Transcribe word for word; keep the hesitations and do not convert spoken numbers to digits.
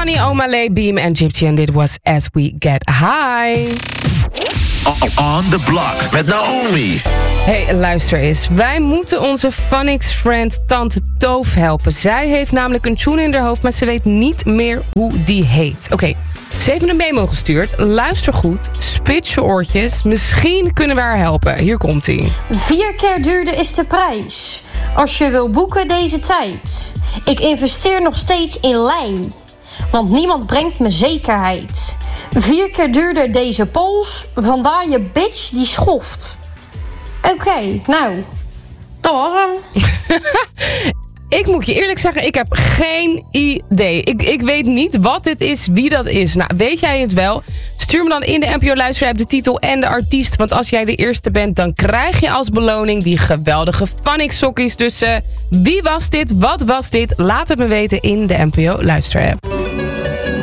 Sunny, Omale, Beam en Gypsy. En dit was As We Get High. On the Block met Naomi. Hey, luister eens. Wij moeten onze Phonics-friend Tante Toof helpen. Zij heeft namelijk een tune in haar hoofd, maar ze weet niet meer hoe die heet. Oké, okay. Ze heeft me een memo gestuurd. Luister goed, spits je oortjes. Misschien kunnen we haar helpen. Hier komt-ie. Vier keer duurder is de prijs. Als je wil boeken deze tijd. Ik investeer nog steeds in lei. Want niemand brengt me zekerheid. Vier keer duurder deze pols. Vandaar je bitch die schoft. Oké, okay, nou. Dat was hem. Ik moet je eerlijk zeggen, ik heb geen idee. Ik, ik weet niet wat dit is, wie dat is. Nou, weet jij het wel? Stuur me dan in de N P O Luisterapp de titel en de artiest. Want als jij de eerste bent, dan krijg je als beloning die geweldige Phonics sokkies. Dus uh, wie was dit? Wat was dit? Laat het me weten in de N P O Luisterapp.